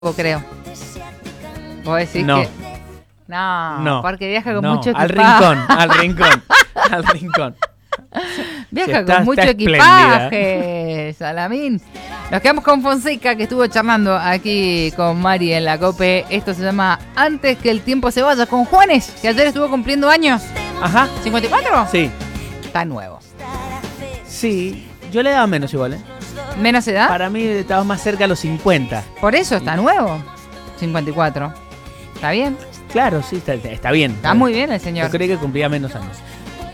creo. Vos decís No. que... No, No. porque viaja con No, mucho al equipaje. rincón, al rincón, al rincón. Viaja Está- con mucho está equipaje, Salamín. Nos quedamos con Fonseca, que estuvo charlando aquí con Mari en la COPE. Esto se llama Antes que el tiempo se vaya, con Juanes, que ayer estuvo cumpliendo años. Ajá, ¿54? sí, Está nuevo. sí. Yo le daba menos igual, ¿eh? ¿Menos edad? Para mí estaba más cerca a los 50. Por eso está nuevo. 54. ¿Está bien? Claro, sí, está bien. Está muy bien el señor. Yo creí que cumplía menos años.